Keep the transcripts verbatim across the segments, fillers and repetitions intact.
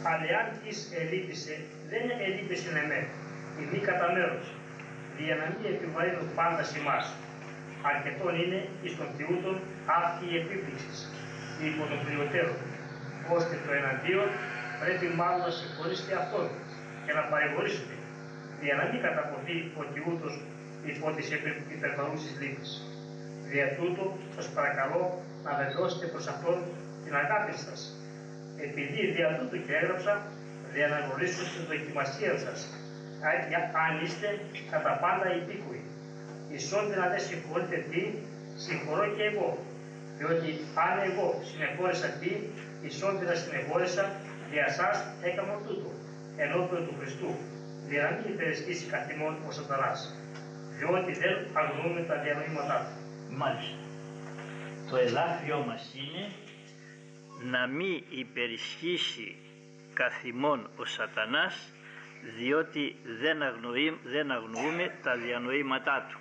Αλλά εάν της ελείπησε, δεν ελείπησε εμέ, η μη κατά μέρος, για να μην επιβαρύνουν πάντα σε εμάς. Αρκετόν είναι εις των Θεούτων αυτή η επίπληξη, υπό των πλειοτέρων, ώστε το εναντίον πρέπει μάλλον να συγχωρήσετε αυτόν και να παρηγορήσετε, για να μην καταποθεί ο Θεούτος υπό τις υπερβαρούσες λύπες. Δια τούτο σας παρακαλώ να βεβαιώσετε προς αυτόν την αγάπη σας, επειδή δια τούτου και έγραψα, δια να γνωρίσω την δοκιμασία σας, αν είστε κατά πάντα υπήκουοι. Ισόντε να δεν συγχωρείτε τι, συγχωρώ και εγώ, διότι αν εγώ συνεχώρησα τι, ισόντε να συνεχώρησα, για σας έκανα τούτο, ενώπιον του Χριστού, για να μην υπερισχύσει καθημών ο σατανάς, διότι δεν αγνοούμε τα διανοήματά του. Μάλιστα. Το εδάφιό μας είναι να μην υπερισχύσει καθημών ο σατανάς, διότι δεν, αγνοεί, δεν αγνοούμε τα διανοήματά του.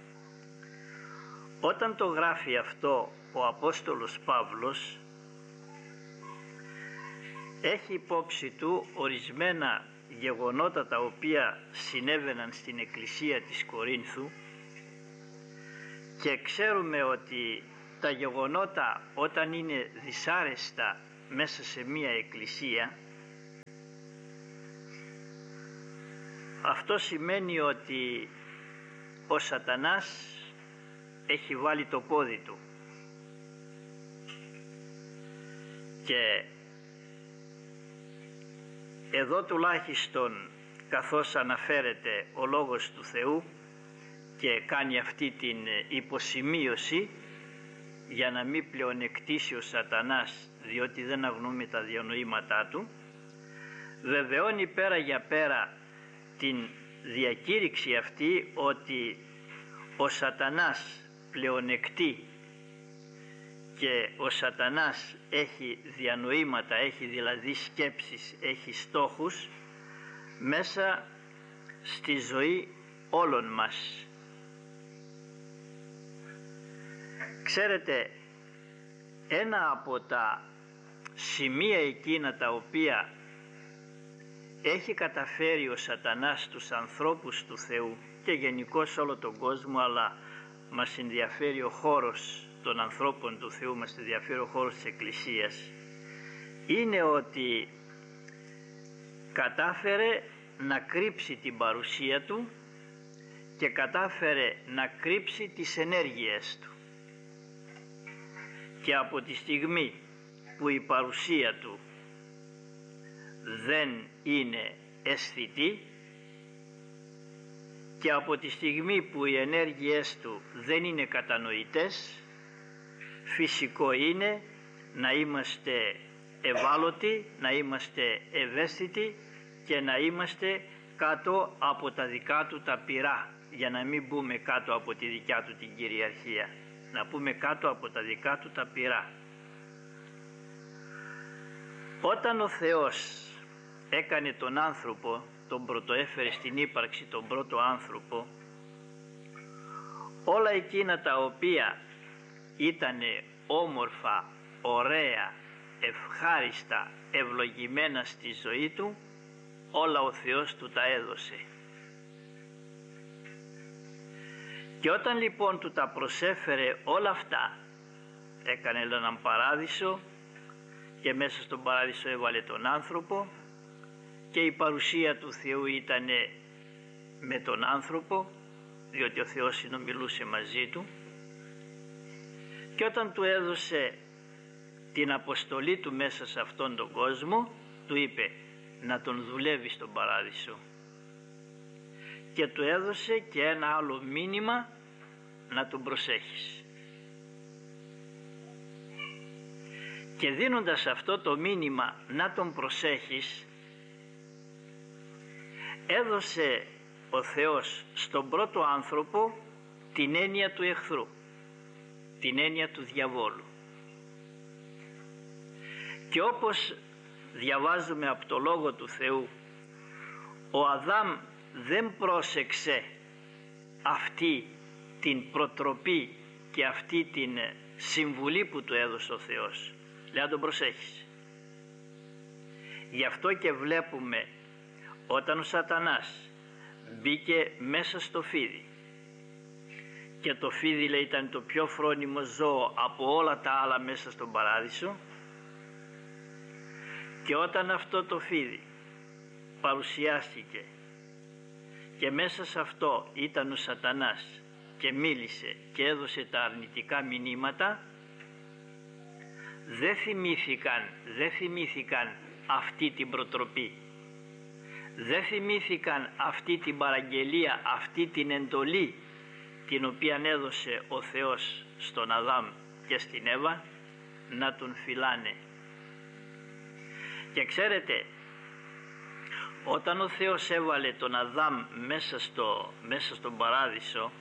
Όταν το γράφει αυτό ο Απόστολος Παύλος, έχει υπόψη του ορισμένα γεγονότα τα οποία συνέβαιναν στην εκκλησία της Κορίνθου, και ξέρουμε ότι τα γεγονότα όταν είναι δυσάρεστα μέσα σε μία εκκλησία, αυτό σημαίνει ότι ο σατανάς έχει βάλει το πόδι του. Και εδώ τουλάχιστον, καθώς αναφέρεται ο Λόγος του Θεού και κάνει αυτή την υποσημείωση για να μην πλεονεκτήσει ο σατανάς, διότι δεν αγνοούμε τα διανοήματά του, βεβαιώνει πέρα για πέρα την διακήρυξη αυτή ότι ο σατανάς πλεονεκτεί και ο σατανάς έχει διανοήματα, έχει δηλαδή σκέψεις, έχει στόχους μέσα στη ζωή όλων μας. Ξέρετε, ένα από τα σημεία εκείνα τα οποία έχει καταφέρει ο σατανάς τους ανθρώπους του Θεού και γενικώς όλο τον κόσμο, αλλά μας ενδιαφέρει ο χώρος των ανθρώπων του Θεού, μας ενδιαφέρει ο χώρος της Εκκλησίας, είναι ότι κατάφερε να κρύψει την παρουσία του και κατάφερε να κρύψει τις ενέργειες του. Και από τη στιγμή που η παρουσία του δεν είναι αισθητή και από τη στιγμή που οι ενέργειές του δεν είναι κατανοητές, φυσικό είναι να είμαστε ευάλωτοι, να είμαστε ευαίσθητοι και να είμαστε κάτω από τα δικά του τα πυρά, για να μην μπούμε κάτω από τη δικιά του την κυριαρχία, να πούμε κάτω από τα δικά του τα πυρά. Όταν ο Θεός έκανε τον άνθρωπο, τον πρωτοέφερε στην ύπαρξη τον πρώτο άνθρωπο, όλα εκείνα τα οποία ήτανε όμορφα, ωραία, ευχάριστα, ευλογημένα στη ζωή του, όλα ο Θεός του τα έδωσε. Και όταν λοιπόν του τα προσέφερε όλα αυτά, έκανε έναν παράδεισο και μέσα στον παράδεισο έβαλε τον άνθρωπο και η παρουσία του Θεού ήταν με τον άνθρωπο, διότι ο Θεός συνομιλούσε μαζί του, και όταν του έδωσε την αποστολή του μέσα σε αυτόν τον κόσμο, του είπε να τον δουλεύει στον παράδεισο, και του έδωσε και ένα άλλο μήνυμα, να τον προσέχεις. Και δίνοντας αυτό το μήνυμα να τον προσέχεις, έδωσε ο Θεός στον πρώτο άνθρωπο την έννοια του εχθρού, την έννοια του διαβόλου. Και όπως διαβάζουμε από το Λόγο του Θεού, ο Αδάμ δεν πρόσεξε αυτή την προτροπή και αυτή την συμβουλή που του έδωσε ο Θεός. Λέει να τον προσέχεις. Γι' αυτό και βλέπουμε όταν ο Σατανάς μπήκε μέσα στο φίδι, και το φίδι, λέει, ήταν το πιο φρόνιμο ζώο από όλα τα άλλα μέσα στον παράδεισο, και όταν αυτό το φίδι παρουσιάστηκε και μέσα σε αυτό ήταν ο Σατανάς και μίλησε και έδωσε τα αρνητικά μηνύματα, δεν θυμήθηκαν, δεν θυμήθηκαν αυτή την προτροπή, δεν θυμήθηκαν αυτή την παραγγελία, αυτή την εντολή την οποία έδωσε ο Θεός στον Αδάμ και στην Εύα, να τον φυλάνε. Και ξέρετε, όταν ο Θεός έβαλε τον Αδάμ μέσα, στο, μέσα στον παράδεισο,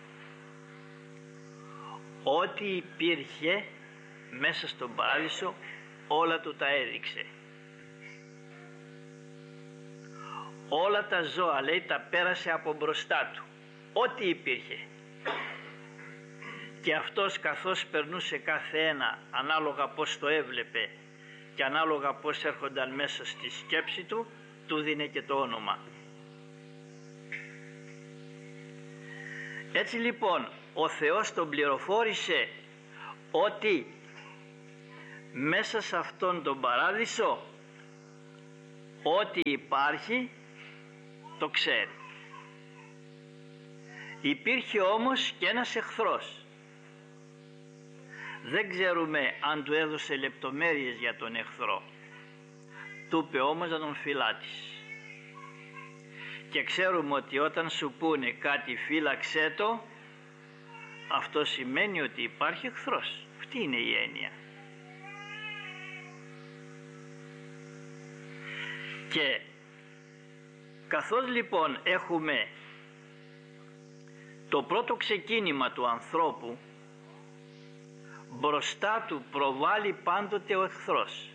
ό,τι υπήρχε μέσα στον παράδεισο όλα του τα έδειξε. Όλα τα ζώα, λέει, τα πέρασε από μπροστά του, ό,τι υπήρχε. Και αυτός, καθώς περνούσε κάθε ένα ανάλογα πώς το έβλεπε και ανάλογα πώς έρχονταν μέσα στη σκέψη του, του δίνε και το όνομα. Έτσι λοιπόν ο Θεός τον πληροφόρησε ότι μέσα σε αυτόν τον παράδεισο ό,τι υπάρχει το ξέρει. Υπήρχε όμως και ένας εχθρός. Δεν ξέρουμε αν του έδωσε λεπτομέρειες για τον εχθρό. Του είπε όμως να τον φυλάτεις. Και ξέρουμε ότι όταν σου πούνε κάτι φύλαξέ το, αυτό σημαίνει ότι υπάρχει εχθρός. Αυτή είναι η έννοια. Και καθώς λοιπόν έχουμε το πρώτο ξεκίνημα του ανθρώπου, μπροστά του προβάλλει πάντοτε ο εχθρός.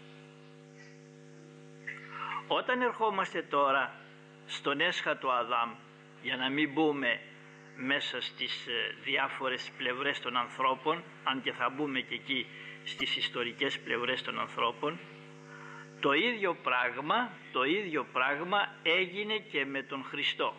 Όταν ερχόμαστε τώρα στον έσχατο Αδάμ, για να μην μπούμε μέσα στις διάφορες πλευρές των ανθρώπων, αν και θα μπούμε και εκεί στις ιστορικές πλευρές των ανθρώπων, το ίδιο πράγμα, το ίδιο πράγμα έγινε και με τον Χριστό.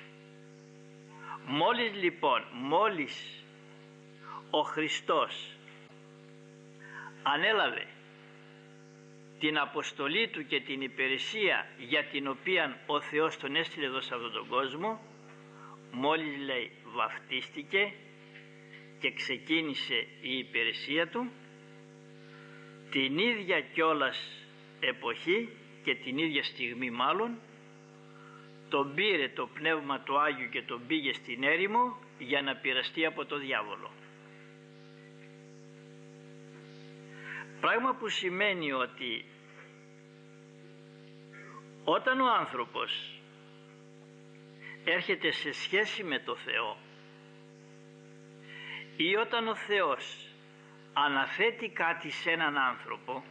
Μόλις λοιπόν, μόλις ο Χριστός ανέλαβε την αποστολή του και την υπηρεσία για την οποία ο Θεός τον έστειλε εδώ σε αυτόν τον κόσμο, μόλις, λέει, βαφτίστηκε και ξεκίνησε η υπηρεσία του, την ίδια κιόλας εποχή και την ίδια στιγμή μάλλον τον πήρε το Πνεύμα του Άγιου και τον πήγε στην έρημο για να πειραστεί από το διάβολο. Πράγμα που σημαίνει ότι όταν ο άνθρωπος έρχεται σε σχέση με το Θεό ή όταν ο Θεός αναθέτει κάτι σε έναν άνθρωπο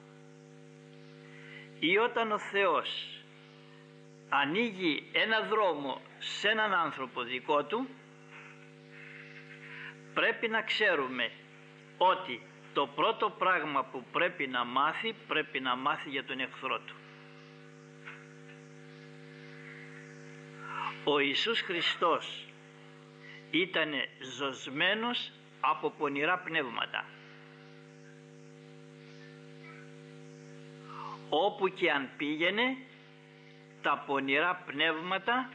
ή όταν ο Θεός ανοίγει ένα δρόμο σε έναν άνθρωπο δικό του, πρέπει να ξέρουμε ότι το πρώτο πράγμα που πρέπει να μάθει, πρέπει να μάθει για τον εχθρό του. Ο Ιησούς Χριστός ήταν ζωσμένος από πονηρά πνεύματα. Όπου και αν πήγαινε, τα πονηρά πνεύματα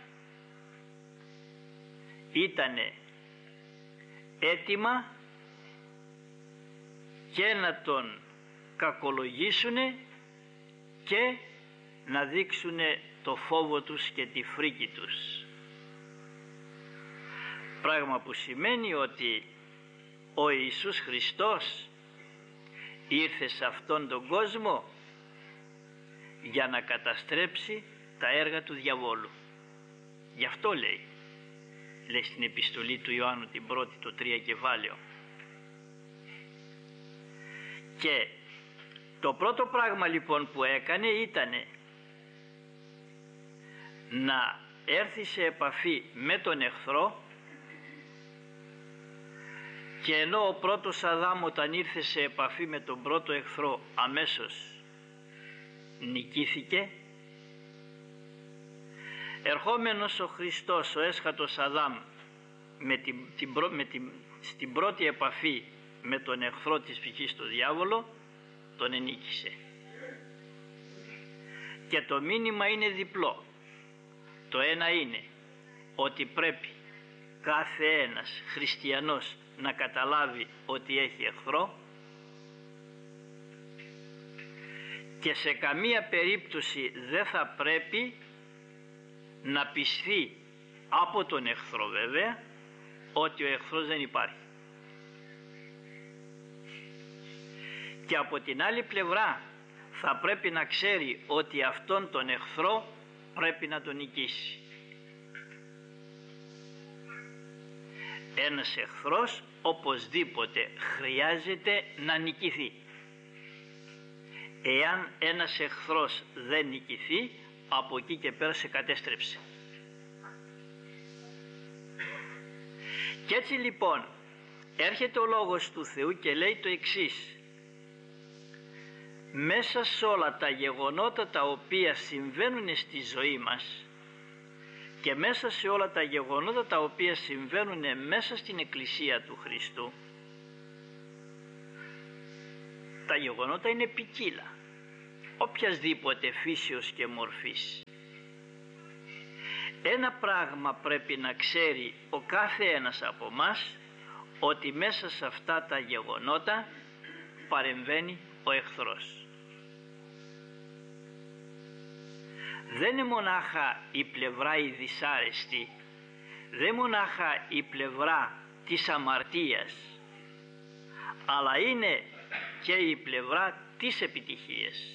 ήτανε έτοιμα και να τον κακολογήσουνε και να δείξουνε το φόβο τους και τη φρίκη τους. Πράγμα που σημαίνει ότι ο Ιησούς Χριστός ήρθε σε αυτόν τον κόσμο για να καταστρέψει τα έργα του διαβόλου. Γι' αυτό λέει, λέει στην επιστολή του Ιωάννου την πρώτη, το τρία κεφάλαιο. Και το πρώτο πράγμα λοιπόν που έκανε ήτανε να έρθει σε επαφή με τον εχθρό, και ενώ ο πρώτος Αδάμ όταν ήρθε σε επαφή με τον πρώτο εχθρό αμέσως νικήθηκε Ερχόμενος ο Χριστός, ο έσχατος Αδάμ, με την, την, με την, στην πρώτη επαφή με τον εχθρό της ψυχής, τον διάβολο, τον ενίκησε. Και το μήνυμα είναι διπλό. Το ένα είναι ότι πρέπει κάθε ένας χριστιανός να καταλάβει ότι έχει εχθρό και σε καμία περίπτωση δεν θα πρέπει να πιστεί από τον εχθρό, βέβαια, ότι ο εχθρός δεν υπάρχει. Και από την άλλη πλευρά θα πρέπει να ξέρει ότι αυτόν τον εχθρό πρέπει να τον νικήσει. Ένας εχθρός οπωσδήποτε χρειάζεται να νικηθεί. Εάν ένας εχθρός δεν νικηθεί, από εκεί και πέρα σε κατέστρεψε. Και έτσι λοιπόν έρχεται ο Λόγος του Θεού και λέει το εξής: μέσα σε όλα τα γεγονότα τα οποία συμβαίνουν στη ζωή μας και μέσα σε όλα τα γεγονότα τα οποία συμβαίνουν μέσα στην Εκκλησία του Χριστού, τα γεγονότα είναι ποικίλα, οποιασδήποτε φύσεως και μορφής. Ένα πράγμα πρέπει να ξέρει ο κάθε ένας από μας, ότι μέσα σε αυτά τα γεγονότα παρεμβαίνει ο εχθρός. Δεν είναι μονάχα η πλευρά η δυσάρεστη, δεν είναι μονάχα η πλευρά της αμαρτίας, αλλά είναι και η πλευρά της επιτυχίας.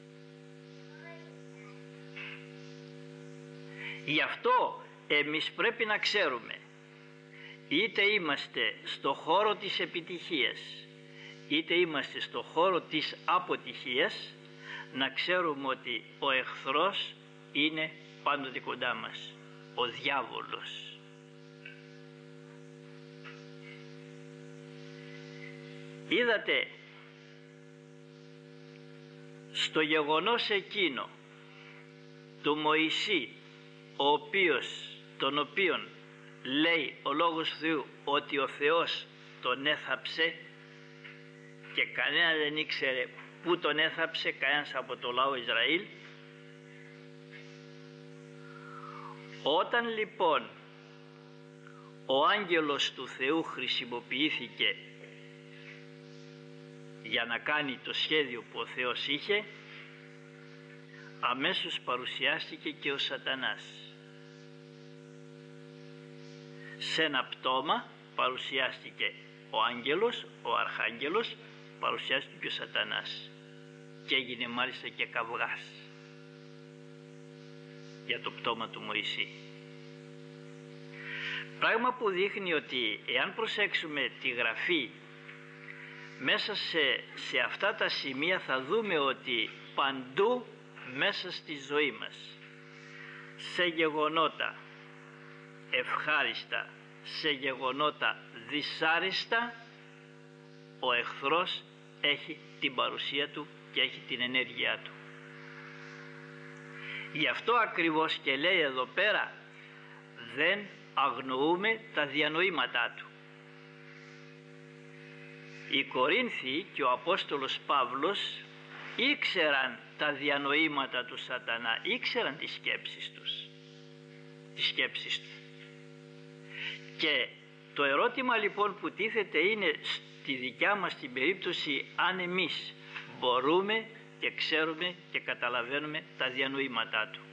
Γι' αυτό εμείς πρέπει να ξέρουμε, είτε είμαστε στο χώρο της επιτυχίας είτε είμαστε στο χώρο της αποτυχίας, να ξέρουμε ότι ο εχθρός είναι πάντοτε κοντά μας, ο διάβολος. Είδατε, στο γεγονός εκείνο του Μωυσή, ο οποίος, τον οποίον λέει ο Λόγος του Θεού ότι ο Θεός τον έθαψε και κανένα δεν ήξερε πού τον έθαψε, κανένας από το λαό Ισραήλ. Όταν λοιπόν ο άγγελος του Θεού χρησιμοποιήθηκε για να κάνει το σχέδιο που ο Θεός είχε, αμέσως παρουσιάστηκε και ο Σατανάς. Σε ένα πτώμα παρουσιάστηκε ο άγγελος, ο αρχάγγελος, παρουσιάστηκε και ο Σατανάς και έγινε μάλιστα και καυγάς για το πτώμα του Μωυσή. Πράγμα που δείχνει ότι εάν προσέξουμε τη Γραφή, μέσα σε, σε αυτά τα σημεία θα δούμε ότι παντού μέσα στη ζωή μας, σε γεγονότα ευχάριστα, σε γεγονότα δυσάρεστα, ο εχθρός έχει την παρουσία του και έχει την ενέργειά του. Γι' αυτό ακριβώς και λέει εδώ πέρα, δεν αγνοούμε τα διανοήματά του. Οι Κορίνθιοι και ο Απόστολος Παύλος ήξεραν τα διανοήματα του Σατανά, ήξεραν τις σκέψεις τους, τις σκέψεις του. Και το ερώτημα λοιπόν που τίθεται είναι στη δικιά μας την περίπτωση, αν εμείς μπορούμε και ξέρουμε και καταλαβαίνουμε τα διανοήματά του.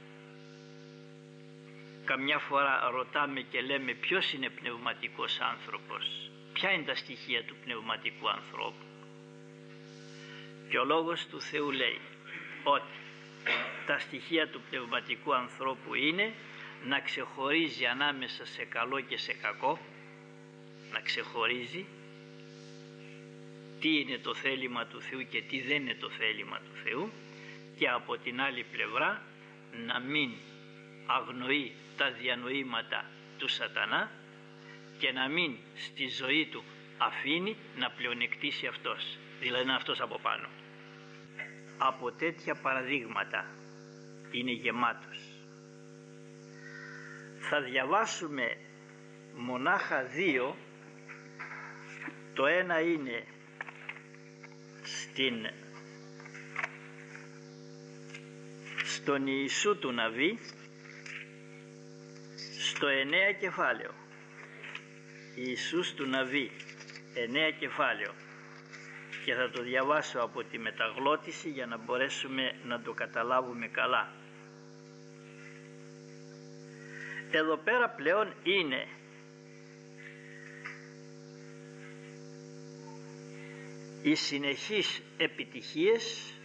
Καμιά φορά ρωτάμε και λέμε ποιος είναι πνευματικός άνθρωπος, ποια είναι τα στοιχεία του πνευματικού ανθρώπου. Και ο Λόγος του Θεού λέει ότι τα στοιχεία του πνευματικού ανθρώπου είναι να ξεχωρίζει ανάμεσα σε καλό και σε κακό, να ξεχωρίζει τι είναι το θέλημα του Θεού και τι δεν είναι το θέλημα του Θεού, και από την άλλη πλευρά να μην αγνοεί τα διανοήματα του Σατανά και να μην στη ζωή του αφήνει να πλεονεκτήσει αυτός, δηλαδή να αυτός από πάνω. Από τέτοια παραδείγματα είναι γεμάτος. θα διαβάσουμε μονάχα δύο. Το ένα είναι στην, στον Ιησού του Ναβί, στο εννέα κεφάλαιο. Ιησούς του Ναβί, εννέα κεφάλαιο, και θα το διαβάσω από τη μεταγλώτηση για να μπορέσουμε να το καταλάβουμε καλά. Εδώ πέρα πλέον είναι οι συνεχείς επιτυχίες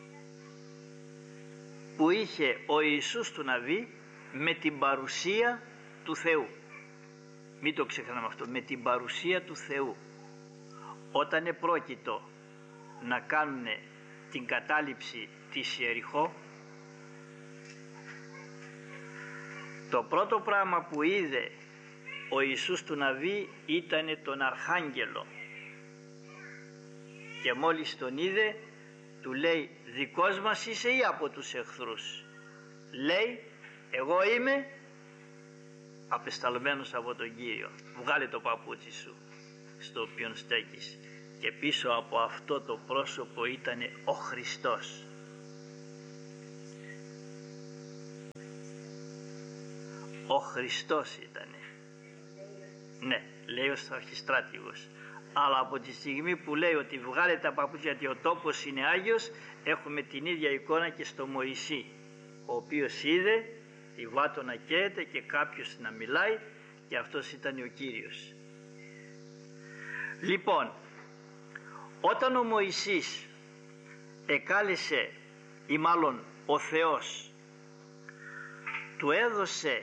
που είχε ο Ιησούς του Ναβί με την παρουσία του Θεού. Μην το ξεχνάμε αυτό, με την παρουσία του Θεού. Όταν επρόκειτο να κάνουν την κατάληψη της Ιεριχώ, το πρώτο πράγμα που είδε ο Ιησούς του Ναβί ήταν τον Αρχάγγελο, και μόλις τον είδε του λέει, δικός μας είσαι ή από τους εχθρούς? Λέει, εγώ είμαι απεσταλμένος από τον Κύριο. Βγάλε το παπούτσι σου στο οποίο στέκεις. Και πίσω από αυτό το πρόσωπο ήταν ο Χριστός. Ο Χριστός ήτανε. Ναι, λέει ο αρχιστράτηγος. Αλλά από τη στιγμή που λέει ότι βγάλε τα παπούτσια γιατί ο τόπος είναι Άγιος, έχουμε την ίδια εικόνα και στο Μωυσή, ο οποίος είδε τη βάτο να καίεται και κάποιος να μιλάει, και αυτός ήταν ο Κύριος. Λοιπόν, όταν ο Μωυσής εκάλεσε, ή μάλλον ο Θεός του έδωσε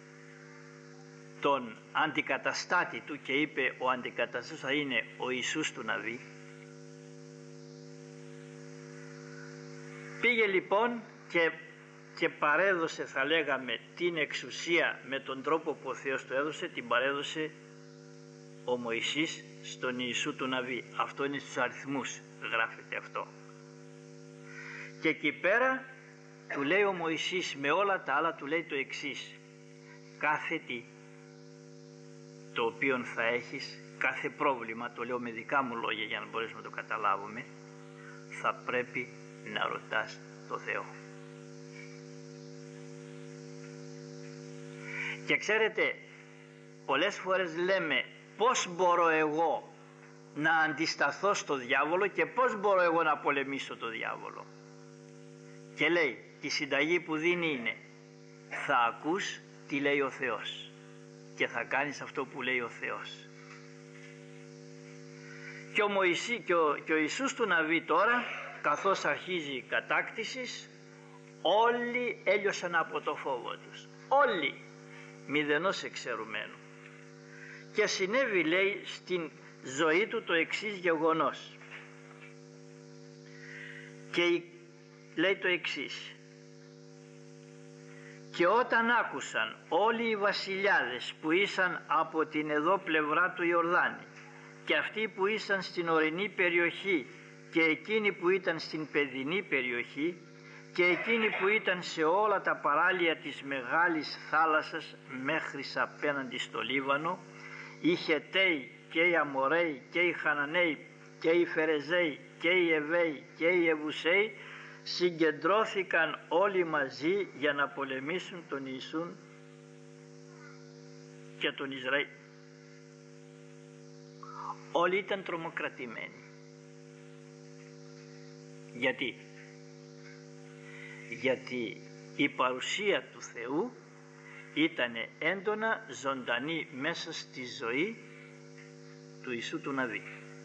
τον αντικαταστάτη του και είπε ο αντικαταστάτης θα είναι ο Ιησούς του Ναβί, πήγε λοιπόν και, και παρέδωσε, θα λέγαμε, την εξουσία με τον τρόπο που ο Θεός του έδωσε, την παρέδωσε ο Μωυσής στον Ιησού του Ναβί. Αυτό είναι στους αριθμούς, γράφεται αυτό. Και εκεί πέρα του λέει ο Μωυσής, με όλα τα άλλα του λέει το εξής: κάθε τι το οποίο θα έχεις, κάθε πρόβλημα, το λέω με δικά μου λόγια για να μπορέσουμε να το καταλάβουμε, θα πρέπει να ρωτάς το Θεό. Και ξέρετε, πολλές φορές λέμε πώς μπορώ εγώ να αντισταθώ στο διάβολο και πώς μπορώ εγώ να πολεμήσω το διάβολο. Και λέει, η συνταγή που δίνει είναι, θα ακούς τι λέει ο Θεός και θα κάνεις αυτό που λέει ο Θεός. Και ο, Μωυσή, και ο, και ο Ιησούς του Ναβί τώρα, καθώς αρχίζει η κατάκτηση, όλοι έλειωσαν από το φόβο τους. Όλοι, μηδενός εξαιρουμένου. Και συνέβη, λέει, στην ζωή του το εξής γεγονός. Και λέει το εξής: και όταν άκουσαν όλοι οι βασιλιάδες που ήσαν από την εδώ πλευρά του Ιορδάνη και αυτοί που ήσαν στην ορεινή περιοχή και εκείνοι που ήταν στην παιδινή περιοχή και εκείνοι που ήταν σε όλα τα παράλια της μεγάλης θάλασσας μέχρι απέναντι στο Λίβανο, οι Χεταίοι και οι Αμοραίοι και οι Χαναναίοι και οι Φερεζαίοι και οι Εβαίοι και οι Ιεβουσαίοι, συγκεντρώθηκαν όλοι μαζί για να πολεμήσουν τον Ιησούν και τον Ισραήλ. Όλοι ήταν τρομοκρατημένοι. Γιατί? Γιατί η παρουσία του Θεού ήταν έντονα ζωντανή μέσα στη ζωή του Ιησού του Ναβί.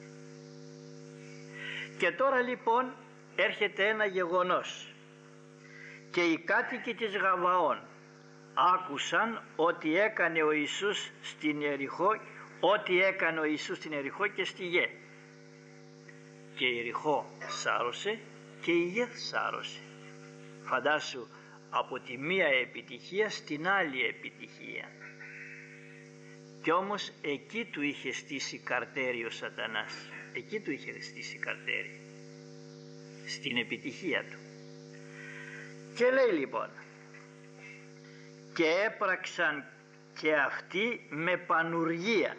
Και τώρα λοιπόν έρχεται ένα γεγονός, και οι κάτοικοι της Γαβαών άκουσαν ότι έκανε ο Ιησούς στην Ιεριχώ, ό,τι έκανε ο Ιησούς στην Ιεριχώ και στη Γε. Και η Ιεριχώ σάρωσε και η Γε σάρωσε. Φαντάσου, από τη μία επιτυχία στην άλλη επιτυχία. Κι όμως εκεί του είχε στήσει καρτέρι ο Σατανάς. Εκεί του είχε στήσει καρτέρι, στην επιτυχία του. Και λέει λοιπόν, και έπραξαν και αυτοί με πανουργία.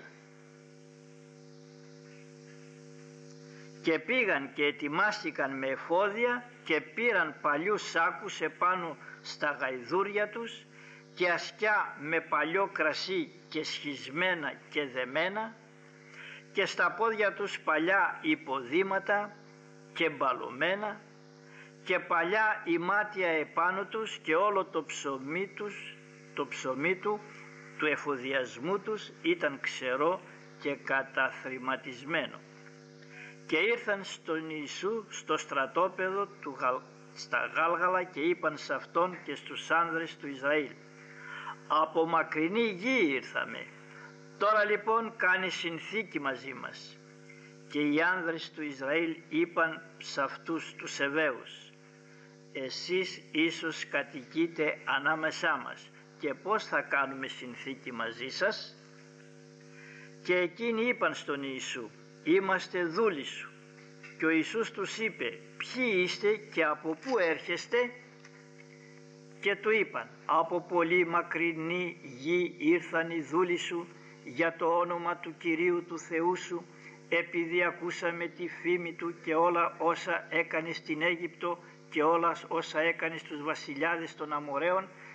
Και πήγαν και ετοιμάστηκαν με εφόδια και πήραν παλιούς σάκους επάνω στα γαϊδούρια τους και ασκιά με παλιό κρασί και σχισμένα και δεμένα και στα πόδια τους παλιά υποδήματα και μπαλωμένα και παλιά ημάτια επάνω τους και όλο το ψωμί τους, το ψωμί του, του εφοδιασμού τους ήταν ξερό και καταθρηματισμένο. Και ήρθαν στον Ιησού στο στρατόπεδο του, στα Γάλγαλα και είπαν σε αυτόν και στους άνδρες του Ισραήλ: από μακρινή γη ήρθαμε, τώρα λοιπόν κάνει συνθήκη μαζί μας. Και οι άνδρες του Ισραήλ είπαν σε αυτούς τους Εβαίους: εσείς ίσως κατοικείτε ανάμεσά μας και πώς θα κάνουμε συνθήκη μαζί σας? Και εκείνοι είπαν στον Ιησού: είμαστε δούλοι σου. Και ο Ιησούς τους είπε: ποιοι είστε και από πού έρχεστε? Και του είπαν: από πολύ μακρινή γη ήρθαν οι δούλοι σου για το όνομα του Κυρίου του Θεού σου, επειδή ακούσαμε τη φήμη του και όλα όσα έκανε στην Αίγυπτο και όλα όσα έκανε στους βασιλιάδες των Αμοραίων